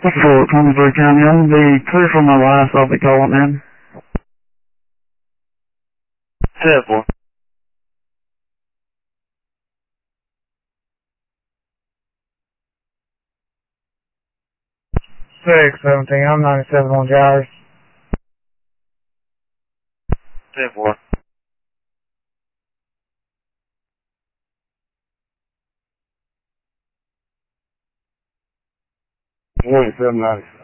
For Twinsburg County, I'm going to be clear for my last. I'll be calling in. 10-4. 617, I'm 97 on Gyres. 10-4. 2797.